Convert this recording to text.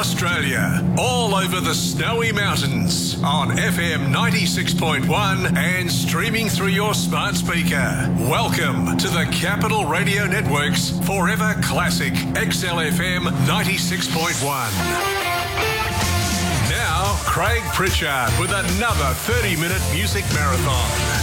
Australia, all over the snowy mountains, on FM 96.1 and streaming through your smart speaker. Welcome to the Capital Radio Network's Forever Classic XLFM 96.1. Now, Craig Pritchard with another 30-minute music marathon.